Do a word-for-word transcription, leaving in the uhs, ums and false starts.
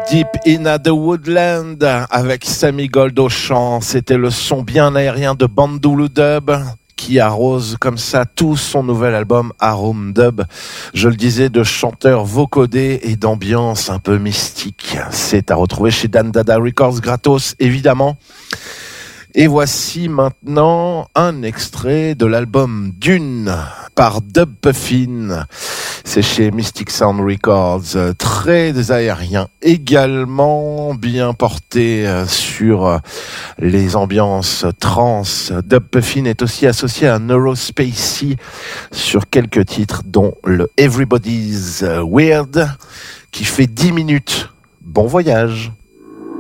Deep in the Woodland avec Sammy Gold au chant. C'était le son bien aérien de Bandulu Dub qui arrose comme ça tout son nouvel album Arum Dub. Je le disais, de chanteurs vocodés et d'ambiance un peu mystique. C'est à retrouver chez Dan Dada Records gratos, évidemment. Et voici maintenant un extrait de l'album Dune par Dub Puffin. C'est chez Mystic Sound Records, très aérien, également bien porté sur les ambiances trans. Dub Puffin est aussi associé à Neurospacey sur quelques titres, dont le Everybody's Weird, qui fait dix minutes. Bon voyage.